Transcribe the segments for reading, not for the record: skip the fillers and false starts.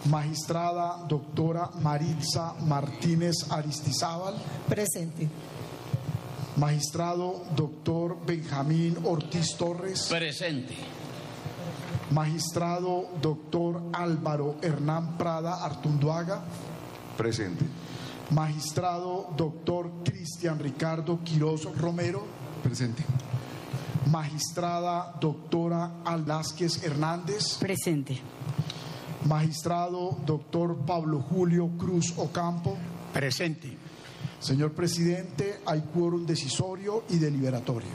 Magistrada doctora Maritza Martínez Aristizábal. Presente. Magistrado doctor Benjamín Ortiz Torres. Presente. Magistrado doctor Álvaro Hernán Prada Artunduaga. Presente. Magistrado doctor Cristian Ricardo Quiroz Romero. Presente. Magistrada doctora Velázquez Hernández. Presente. Magistrado doctor Pablo Julio Cruz Ocampo. Presente. Señor presidente, hay quórum decisorio y deliberatorio.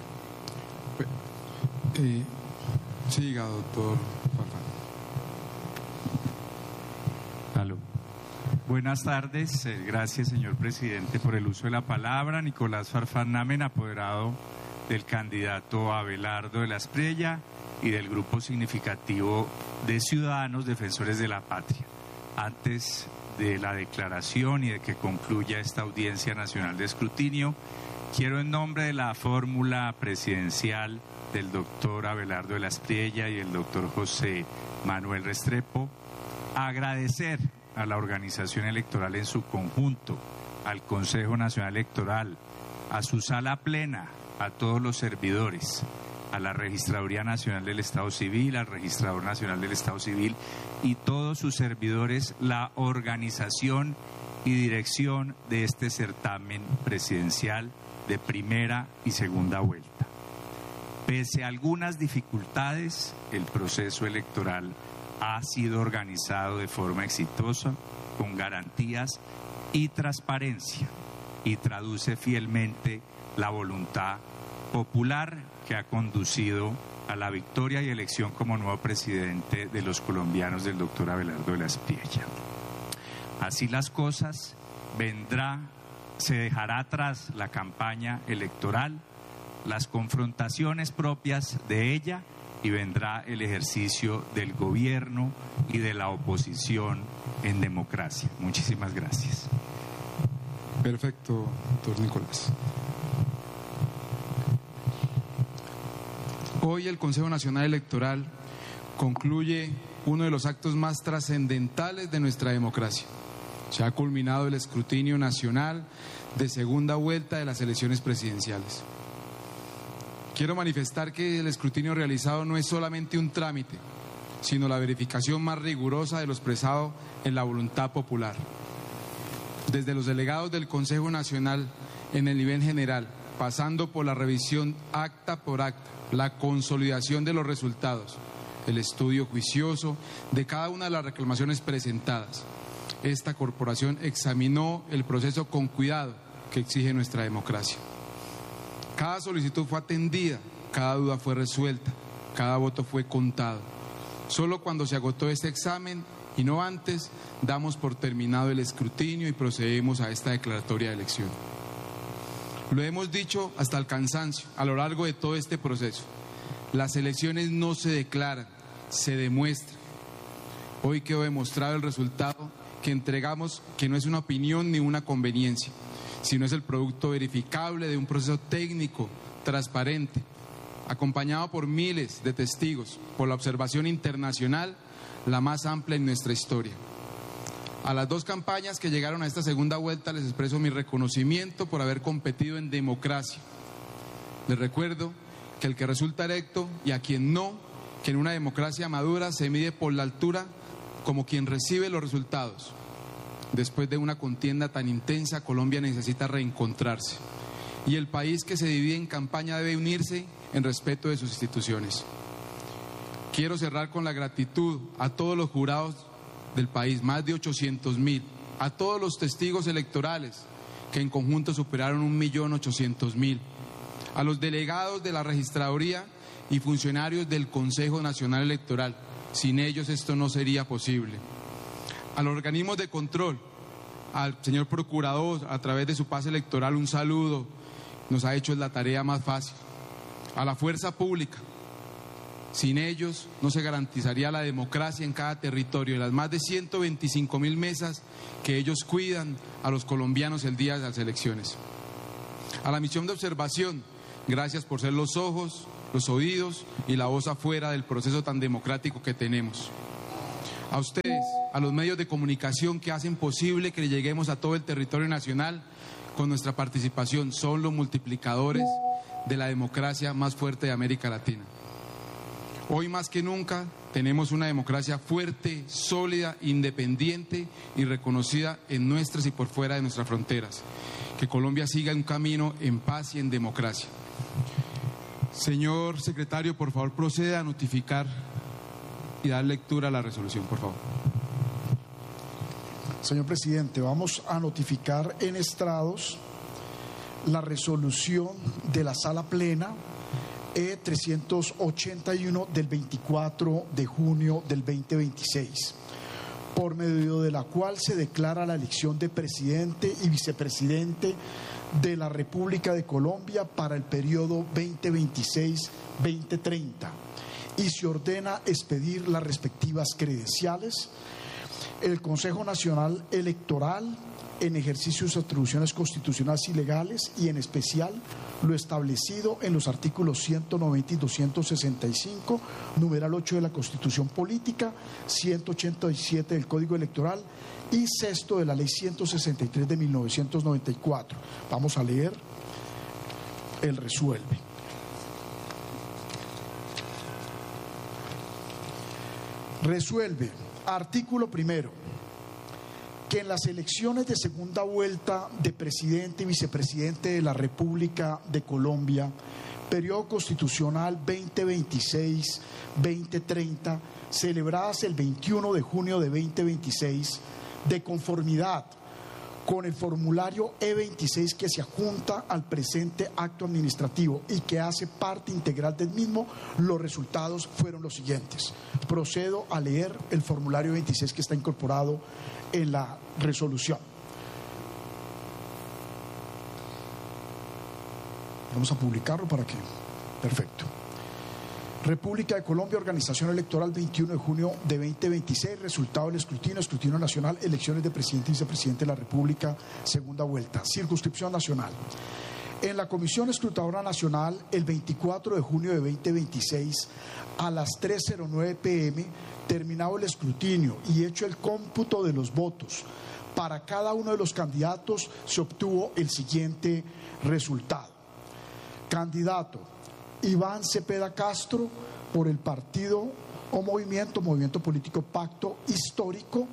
Siga, doctor Farfán. Aló. Buenas tardes, gracias señor presidente por el uso de la palabra. Nicolás Farfán Namen, apoderado del candidato Abelardo de la Espriella y del grupo significativo de ciudadanos defensores de la patria. Antes de la declaración y de que concluya esta audiencia nacional de escrutinio, quiero en nombre de la fórmula presidencial del doctor Abelardo de la Espriella y el doctor José Manuel Restrepo agradecer a la organización electoral en su conjunto, al Consejo Nacional Electoral, a su sala plena, a todos los servidores, a la Registraduría Nacional del Estado Civil, al Registrador Nacional del Estado Civil y todos sus servidores, la organización y dirección de este certamen presidencial de primera y segunda vuelta. Pese a algunas dificultades, el proceso electoral ha sido organizado de forma exitosa, con garantías y transparencia, y traduce fielmente la voluntad popular que ha conducido a la victoria y elección como nuevo presidente de los colombianos del doctor Abelardo de la Espriella. Así las cosas, se dejará atrás la campaña electoral, las confrontaciones propias de ella, y vendrá el ejercicio del gobierno y de la oposición en democracia. Muchísimas gracias. Perfecto, doctor Nicolás. Hoy el Consejo Nacional Electoral concluye uno de los actos más trascendentales de nuestra democracia. Se ha culminado el escrutinio nacional de segunda vuelta de las elecciones presidenciales. Quiero manifestar que el escrutinio realizado no es solamente un trámite, sino la verificación más rigurosa de lo expresado en la voluntad popular. Desde los delegados del Consejo Nacional en el nivel general, pasando por la revisión acta por acta, la consolidación de los resultados, el estudio juicioso de cada una de las reclamaciones presentadas. Esta corporación examinó el proceso con cuidado que exige nuestra democracia. Cada solicitud fue atendida, cada duda fue resuelta, cada voto fue contado. Solo cuando se agotó este examen y no antes, damos por terminado el escrutinio y procedemos a esta declaratoria de elección. Lo hemos dicho hasta el cansancio a lo largo de todo este proceso. Las elecciones no se declaran, se demuestran. Hoy quedó demostrado el resultado que entregamos, que no es una opinión ni una conveniencia, sino es el producto verificable de un proceso técnico, transparente, acompañado por miles de testigos, por la observación internacional, la más amplia en nuestra historia. A las dos campañas que llegaron a esta segunda vuelta les expreso mi reconocimiento por haber competido en democracia. Les recuerdo que el que resulta electo y a quien no, que en una democracia madura se mide por la altura como quien recibe los resultados. Después de una contienda tan intensa, Colombia necesita reencontrarse. Y el país que se divide en campaña debe unirse en respeto de sus instituciones. Quiero cerrar con la gratitud a todos los jurados del país, más de 800.000, a todos los testigos electorales, que en conjunto superaron 1.800.000, a los delegados de la Registraduría y funcionarios del Consejo Nacional Electoral. Sin ellos esto no sería posible. A los organismos de control, al señor procurador, a través de su pase electoral, un saludo, nos ha hecho la tarea más fácil. A la fuerza pública, sin ellos no se garantizaría la democracia en cada territorio, en las más de 125.000 mesas que ellos cuidan a los colombianos el día de las elecciones. A la misión de observación, gracias por ser los ojos, los oídos y la voz afuera del proceso tan democrático que tenemos. A ustedes, a los medios de comunicación que hacen posible que lleguemos a todo el territorio nacional con nuestra participación, son los multiplicadores de la democracia más fuerte de América Latina. Hoy más que nunca tenemos una democracia fuerte, sólida, independiente y reconocida en nuestras y por fuera de nuestras fronteras. Que Colombia siga un camino en paz y en democracia. Señor secretario, por favor, proceda a notificar y dar lectura a la resolución, por favor. Señor presidente, vamos a notificar en estrados la resolución de la Sala Plena E381 del 24 de junio del 2026, por medio de la cual se declara la elección de presidente y vicepresidente de la República de Colombia para el periodo 2026-2030 y se ordena expedir las respectivas credenciales. El Consejo Nacional Electoral, en ejercicio de sus atribuciones constitucionales y legales, y en especial lo establecido en los artículos 190 y 265, numeral 8 de la Constitución Política, 187 del Código Electoral y sexto de la Ley 163 de 1994. Vamos a leer el resuelve. Resuelve, artículo primero, que en las elecciones de segunda vuelta de presidente y vicepresidente de la República de Colombia, periodo constitucional 2026-2030, celebradas el 21 de junio de 2026, de conformidad con el formulario E26 que se adjunta al presente acto administrativo y que hace parte integral del mismo, los resultados fueron los siguientes. Procedo a leer el formulario 26 que está incorporado en la resolución. Vamos a publicarlo para que... Perfecto. República de Colombia, organización electoral 21 de junio de 2026, resultado del escrutinio nacional, elecciones de presidente y vicepresidente de la República, segunda vuelta, circunscripción nacional. En la Comisión Escrutadora Nacional, el 24 de junio de 2026, a las 3:09 p.m., terminado el escrutinio y hecho el cómputo de los votos, para cada uno de los candidatos se obtuvo el siguiente resultado. Candidato Iván Cepeda Castro, por el partido o movimiento político Pacto Histórico,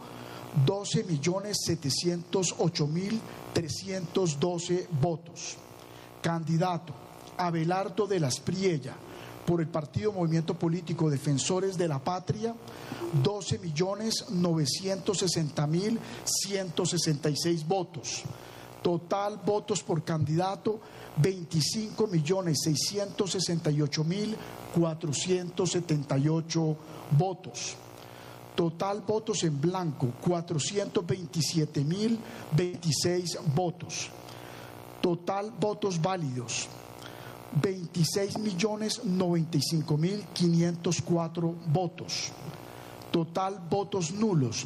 12.708.312 votos. Candidato Abelardo de las Priella, por el partido Movimiento Político Defensores de la Patria, 12.960.166 votos. Total votos por candidato, 25.668.478 votos. Total votos en blanco, 427.026 votos. Total votos válidos, 26.095.504 votos. Total votos nulos,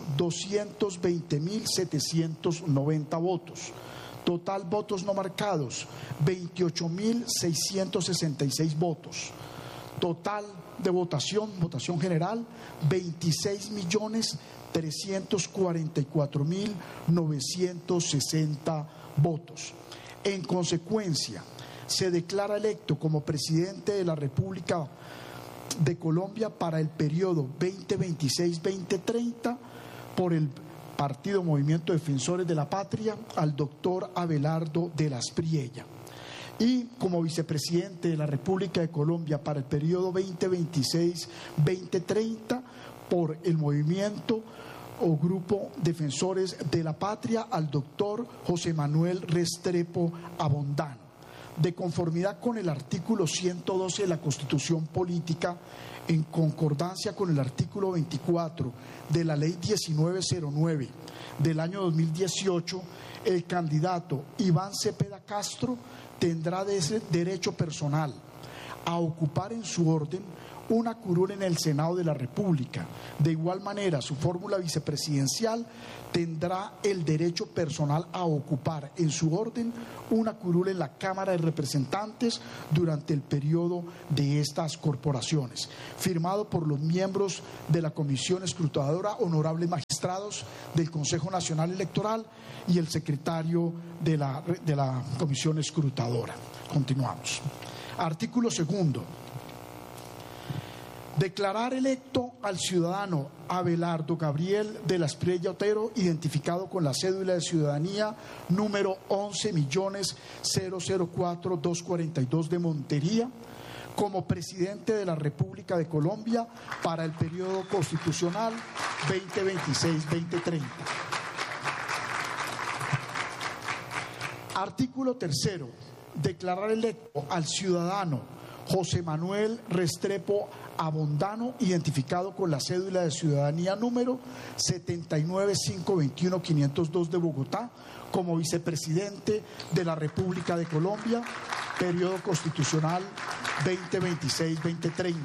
220.790 votos. Total votos no marcados, 28.666 votos. Total de votación general, 26.344.960 votos. En consecuencia, se declara electo como presidente de la República de Colombia para el periodo 2026-2030 por el Partido Movimiento Defensores de la Patria al doctor Abelardo de las Priella, y como vicepresidente de la República de Colombia para el periodo 2026-2030 por el movimiento o grupo Defensores de la Patria al doctor José Manuel Restrepo Abondano, de conformidad con el artículo 112 de la Constitución Política, en concordancia con el artículo 24 de la Ley 1909 del año 2018, el candidato Iván Cepeda Castro tendrá derecho personal a ocupar en su orden una curul en el Senado de la República. De igual manera, su fórmula vicepresidencial tendrá el derecho personal a ocupar en su orden una curul en la Cámara de Representantes durante el periodo de estas corporaciones. Firmado por los miembros de la Comisión Escrutadora, honorables magistrados del Consejo Nacional Electoral y el secretario de la Comisión Escrutadora. Continuamos. Artículo segundo. Declarar electo al ciudadano Abelardo Gabriel de la Espriella Otero, identificado con la cédula de ciudadanía número 11.004.242 de Montería, como presidente de la República de Colombia para el periodo constitucional 2026-2030. Artículo tercero. Declarar electo al ciudadano José Manuel Restrepo Abondano, identificado con la cédula de ciudadanía número 79521502 de Bogotá, como vicepresidente de la República de Colombia, periodo constitucional 2026-2030.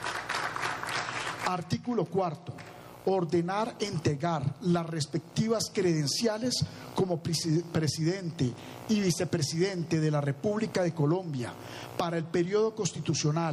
Artículo cuarto. Ordenar entregar las respectivas credenciales como presidente y vicepresidente de la República de Colombia para el periodo constitucional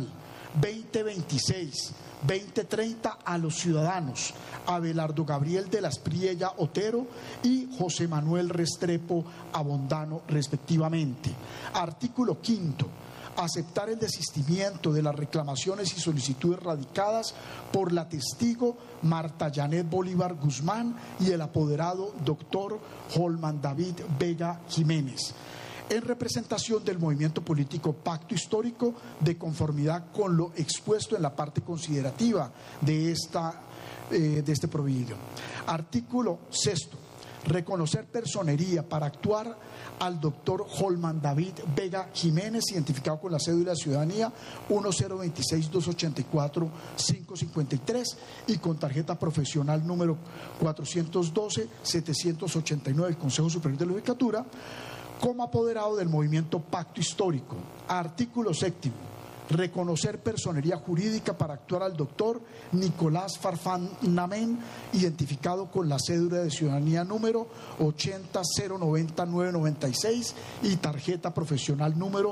2026-2030 a los ciudadanos Abelardo Gabriel de la Espriella Otero y José Manuel Restrepo Abondano, respectivamente. Artículo quinto. Aceptar el desistimiento de las reclamaciones y solicitudes radicadas por la testigo Marta Janet Bolívar Guzmán y el apoderado doctor Holman David Vega Jiménez, en representación del movimiento político Pacto Histórico, de conformidad con lo expuesto en la parte considerativa de este providio. Artículo sexto. Reconocer personería para actuar al doctor Holman David Vega Jiménez, identificado con la cédula de ciudadanía 1026-284-553 y con tarjeta profesional número 412-789 del Consejo Superior de la Judicatura, como apoderado del movimiento Pacto Histórico. Artículo séptimo. Reconocer personería jurídica para actuar al doctor Nicolás Farfán Namén, identificado con la cédula de ciudadanía número 80090996 y tarjeta profesional número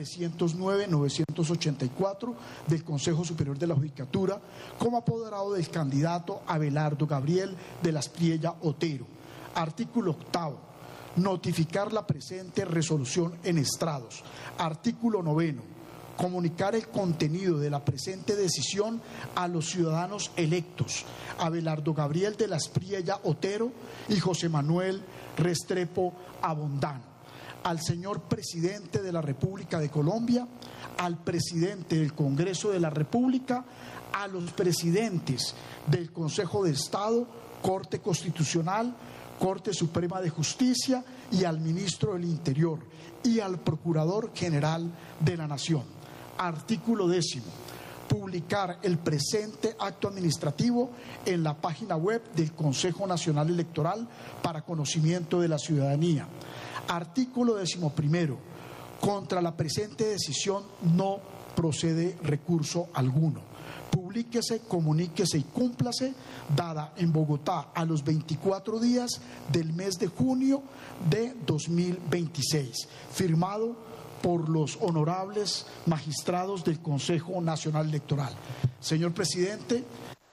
309-984 del Consejo Superior de la Judicatura, como apoderado del candidato Abelardo Gabriel de la Espriella Otero. Artículo octavo. Notificar la presente resolución en estrados. Artículo noveno. Comunicar el contenido de la presente decisión a los ciudadanos electos Abelardo Gabriel de la Espriella Otero y José Manuel Restrepo Abondano, al señor presidente de la República de Colombia, al presidente del Congreso de la República, a los presidentes del Consejo de Estado, Corte Constitucional, Corte Suprema de Justicia y al ministro del Interior y al Procurador General de la Nación. Artículo décimo. Publicar el presente acto administrativo en la página web del Consejo Nacional Electoral para conocimiento de la ciudadanía. Artículo 11. Contra la presente decisión no procede recurso alguno. Publíquese, comuníquese y cúmplase, dada en Bogotá a los 24 días del mes de junio de 2026. Firmado por los honorables magistrados del Consejo Nacional Electoral. Señor presidente.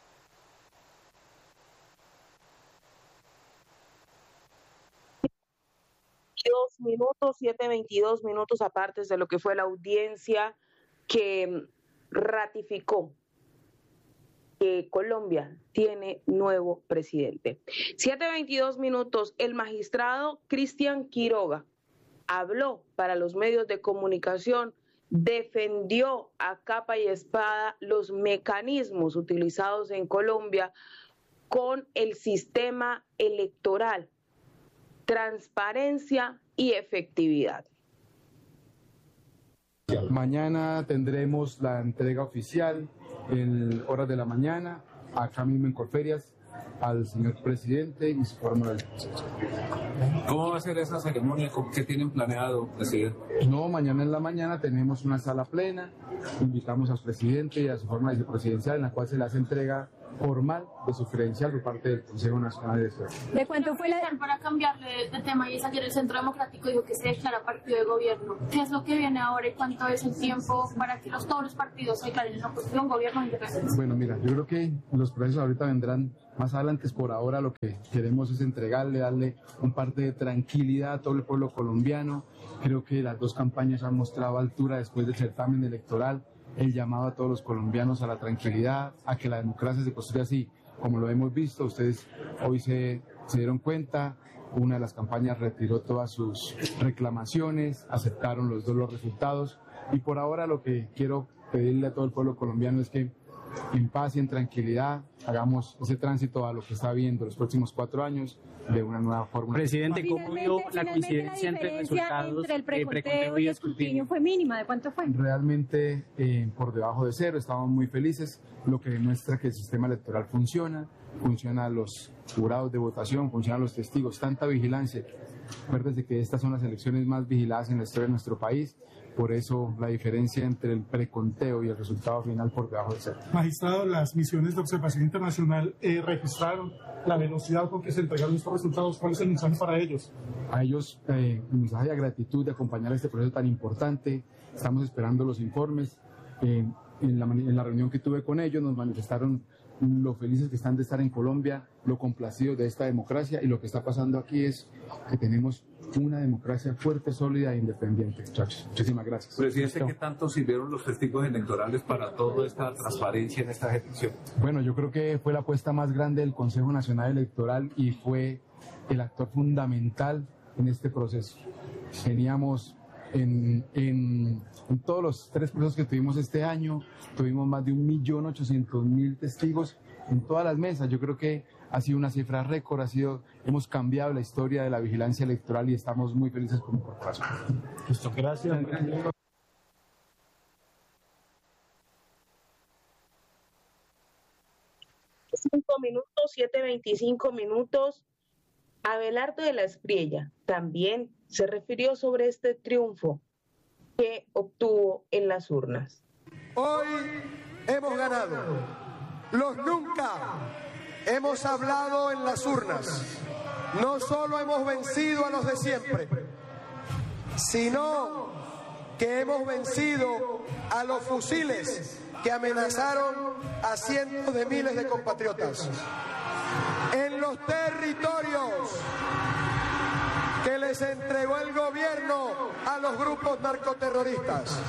Minutos, 7:22 minutos apartes de lo que fue la audiencia que ratificó que Colombia tiene nuevo presidente. 7:22 minutos, el magistrado Cristian Quiroga habló para los medios de comunicación, defendió a capa y espada los mecanismos utilizados en Colombia con el sistema electoral, transparencia y efectividad. Mañana tendremos la entrega oficial en horas de la mañana, acá mismo en Corferias. al señor presidente y su forma de... ¿Cómo va a ser esa ceremonia? ¿Qué tienen planeado, presidente? No, mañana en la mañana tenemos una sala plena, invitamos al presidente y a su forma vicepresidencial en la cual se le hace entrega formal de su credencial por parte del Consejo Nacional de Elecciones. ¿De cuánto fue la...? Para cambiarle de tema, y es ayer el Centro Democrático dijo que se declara partido de gobierno. ¿Qué es lo que viene ahora y cuánto es el tiempo para que todos los partidos se declaren en oposición, gobierno independiente? Bueno, mira, yo creo que los procesos ahorita vendrán más adelante. Por ahora lo que queremos es entregarle, darle un parte de tranquilidad a todo el pueblo colombiano. Creo que las dos campañas han mostrado altura después del certamen electoral, el llamado a todos los colombianos a la tranquilidad, a que la democracia se construya así, como lo hemos visto. Ustedes hoy se dieron cuenta, una de las campañas retiró todas sus reclamaciones, aceptaron los resultados, y por ahora lo que quiero pedirle a todo el pueblo colombiano es que en paz y en tranquilidad hagamos ese tránsito a lo que está viendo los próximos 4 años de una nueva fórmula. Presidente, ¿cómo vio la coincidencia entre resultados entre el preconteo y el escrutinio? ¿Fue mínima? ¿De cuánto fue? Realmente por debajo de 0, estamos muy felices, lo que demuestra que el sistema electoral funciona los jurados de votación, funcionan los testigos, tanta vigilancia. Acuérdense que estas son las elecciones más vigiladas en la historia de nuestro país, por eso la diferencia entre el preconteo y el resultado final por debajo de 0. Magistrado, las misiones de observación internacional registraron la velocidad con que se entregaron estos resultados. ¿Cuál es el mensaje para ellos? A ellos, un mensaje de gratitud de acompañar este proceso tan importante. Estamos esperando los informes. En la reunión que tuve con ellos nos manifestaron lo felices que están de estar en Colombia, lo complacidos de esta democracia, y lo que está pasando aquí es que tenemos una democracia fuerte, sólida e independiente. Muchachos, muchísimas gracias. Presidente, ¿qué tanto sirvieron los testigos electorales para toda esta transparencia en esta elección? Bueno, yo creo que fue la apuesta más grande del Consejo Nacional Electoral y fue el actor fundamental en este proceso. Teníamos en todos los 3 procesos que tuvimos este año, tuvimos más de 1.800.000 testigos en todas las mesas. Yo creo que ha sido una cifra récord, hemos cambiado la historia de la vigilancia electoral y estamos muy felices con el proceso. Listo, gracias. 7:25 minutos. Abelardo de la Espriella también se refirió sobre este triunfo que obtuvo en las urnas. Hoy hemos ganado. Los nunca hemos hablado en las urnas. No solo hemos vencido a los de siempre, sino que hemos vencido a los fusiles que amenazaron a cientos de miles de compatriotas. En los territorios que les entregó el gobierno a los grupos narcoterroristas.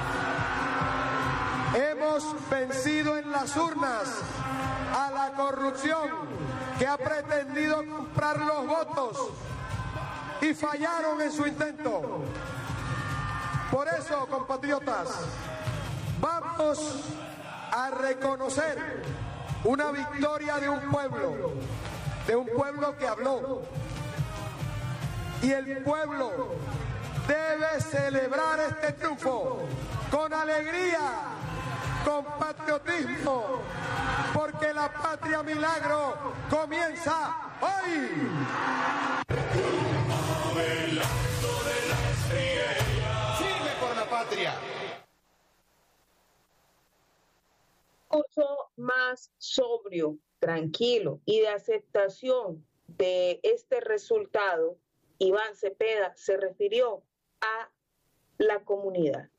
Hemos vencido en las urnas a la corrupción que ha pretendido comprar los votos y fallaron en su intento. Por eso, compatriotas, vamos a reconocer una victoria de un pueblo que habló. Y el pueblo debe celebrar este triunfo con alegría, con patriotismo, porque la patria milagro comienza hoy. Firme por la patria. Curso más sobrio, tranquilo y de aceptación de este resultado, Iván Cepeda se refirió a la comunidad.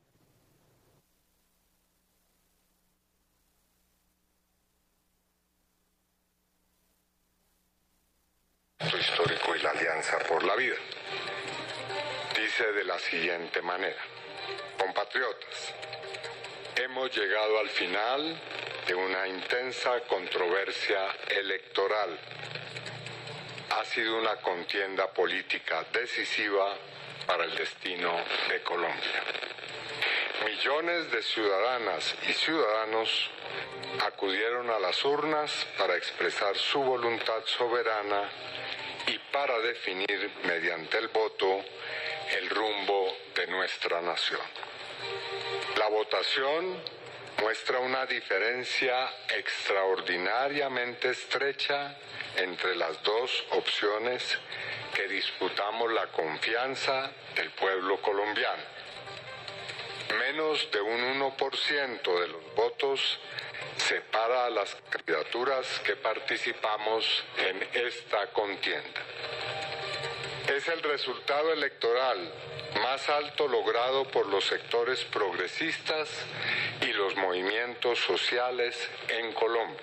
Histórico y la Alianza por la Vida. Dice de la siguiente manera: compatriotas, hemos llegado al final de una intensa controversia electoral. Ha sido una contienda política decisiva para el destino de Colombia. Millones de ciudadanas y ciudadanos acudieron a las urnas para expresar su voluntad soberana y para definir mediante el voto el rumbo de nuestra nación. La votación muestra una diferencia extraordinariamente estrecha entre las dos opciones que disputamos la confianza del pueblo colombiano. Menos de un 1% de los votos separa a las candidaturas que participamos en esta contienda. Es el resultado electoral más alto logrado por los sectores progresistas y los movimientos sociales en Colombia.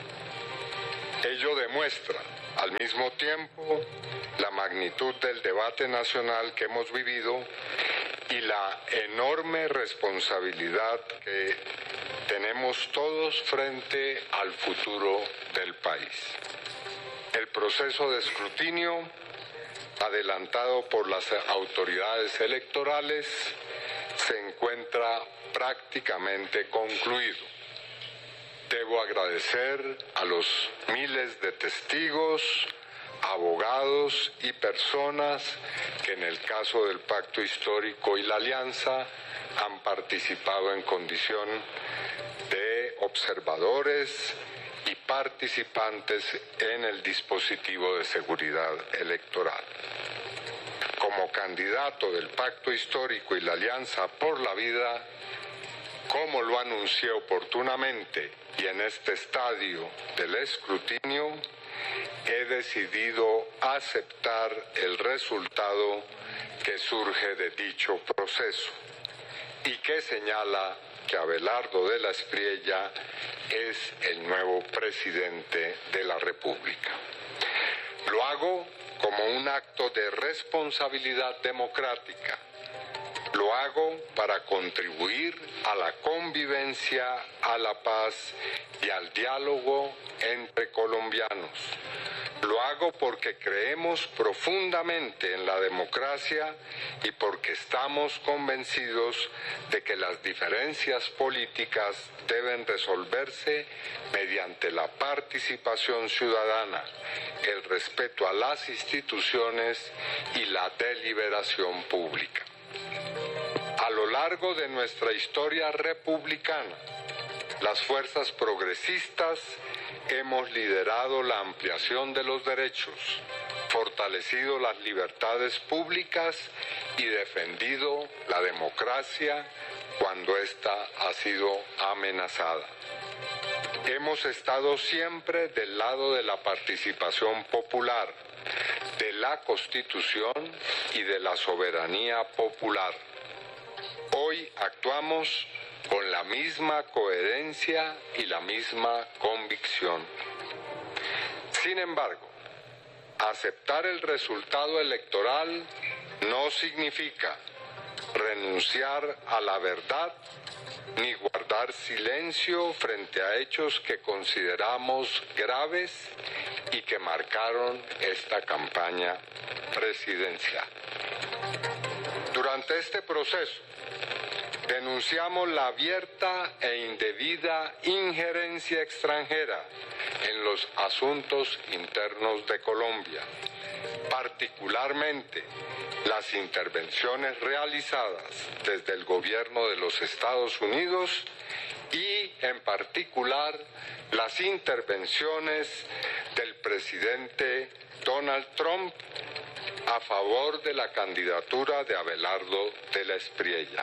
Ello demuestra, al mismo tiempo, la magnitud del debate nacional que hemos vivido y la enorme responsabilidad que tenemos todos frente al futuro del país. El proceso de escrutinio, adelantado por las autoridades electorales, se encuentra prácticamente concluido. Debo agradecer a los miles de testigos, abogados y personas que en el caso del Pacto Histórico y la Alianza han participado en condición de observadores y participantes en el dispositivo de seguridad electoral. Como candidato del Pacto Histórico y la Alianza por la Vida, como lo anuncié oportunamente y en este estadio del escrutinio, he decidido aceptar el resultado que surge de dicho proceso y que señala que Abelardo de la Espriella es el nuevo presidente de la República. Lo hago como un acto de responsabilidad democrática. Lo hago para contribuir a la convivencia, a la paz y al diálogo entre colombianos. Lo hago porque creemos profundamente en la democracia y porque estamos convencidos de que las diferencias políticas deben resolverse mediante la participación ciudadana, el respeto a las instituciones y la deliberación pública. A lo largo de nuestra historia republicana, las fuerzas progresistas hemos liderado la ampliación de los derechos, fortalecido las libertades públicas y defendido la democracia cuando ésta ha sido amenazada. Hemos estado siempre del lado de la participación popular, de la Constitución y de la soberanía popular. Hoy actuamos con la misma coherencia y la misma convicción. Sin embargo, aceptar el resultado electoral no significa renunciar a la verdad ni guardar silencio frente a hechos que consideramos graves y que marcaron esta campaña presidencial. Durante este proceso, denunciamos la abierta e indebida injerencia extranjera en los asuntos internos de Colombia, particularmente las intervenciones realizadas desde el gobierno de los Estados Unidos y, en particular, las intervenciones del presidente Donald Trump a favor de la candidatura de Abelardo de la Espriella.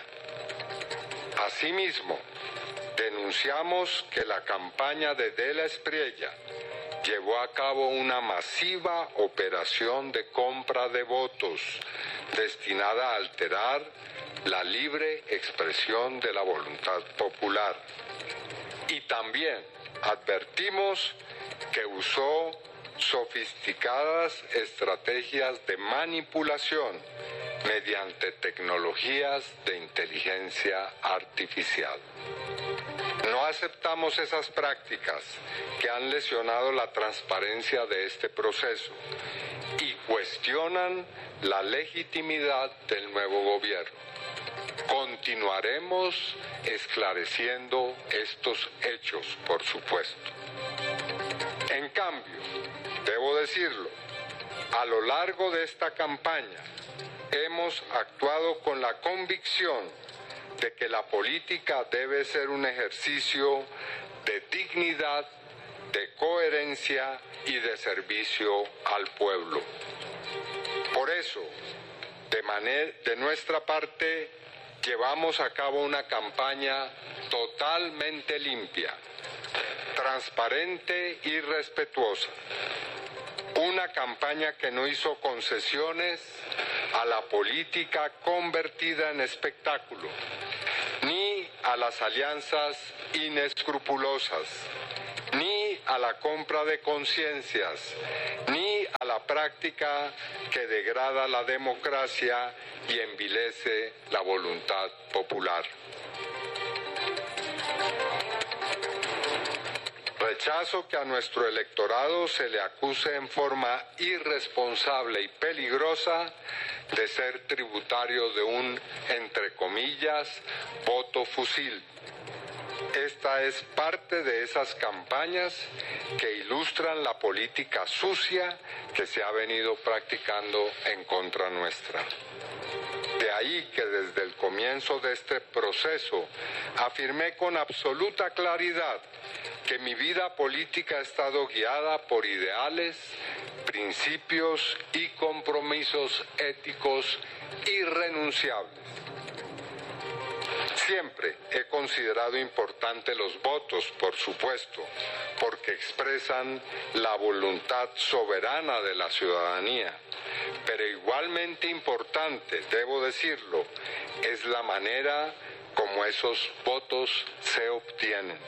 Asimismo, denunciamos que la campaña de la Espriella llevó a cabo una masiva operación de compra de votos destinada a alterar la libre expresión de la voluntad popular. Y también advertimos que usó sofisticadas estrategias de manipulación mediante tecnologías de inteligencia artificial. No aceptamos esas prácticas que han lesionado la transparencia de este proceso y cuestionan la legitimidad del nuevo gobierno. Continuaremos esclareciendo estos hechos, por supuesto. En cambio, debo decirlo, a lo largo de esta campaña hemos actuado con la convicción de que la política debe ser un ejercicio de dignidad, de coherencia y de servicio al pueblo. Por eso, de nuestra parte, llevamos a cabo una campaña totalmente limpia, transparente y respetuosa. Una campaña que no hizo concesiones a la política convertida en espectáculo, ni a las alianzas inescrupulosas, ni a la compra de conciencias, ni a la práctica que degrada la democracia y envilece la voluntad popular. Rechazo que a nuestro electorado se le acuse en forma irresponsable y peligrosa de ser tributario de un, entre comillas, voto fusil. Esta es parte de esas campañas que ilustran la política sucia que se ha venido practicando en contra nuestra. De ahí que desde el comienzo de este proceso afirmé con absoluta claridad que mi vida política ha estado guiada por ideales, principios y compromisos éticos irrenunciables. Siempre he considerado importante los votos, por supuesto, porque expresan la voluntad soberana de la ciudadanía. Pero igualmente importante, debo decirlo, es la manera como esos votos se obtienen.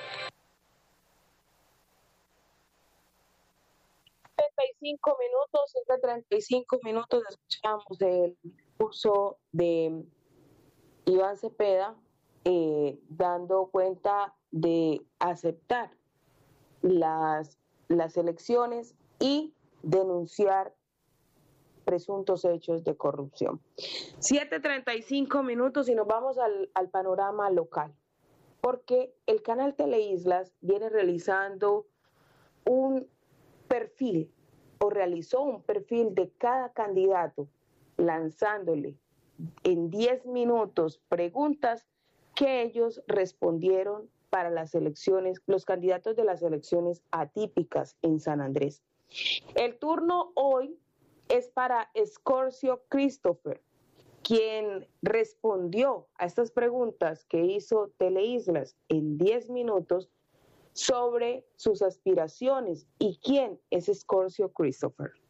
35 minutos escuchamos el discurso de Iván Cepeda, dando cuenta de aceptar las elecciones y denunciar presuntos hechos de corrupción. 7:35 minutos y nos vamos al panorama local, porque el canal Teleislas viene realizando un perfil o realizó un perfil de cada candidato, lanzándole en 10 minutos preguntas que ellos respondieron para las elecciones, los candidatos de las elecciones atípicas en San Andrés. El turno hoy es para Scorcio Christopher, quien respondió a estas preguntas que hizo Teleislas en 10 minutos sobre sus aspiraciones. ¿Y quién es Scorcio Christopher?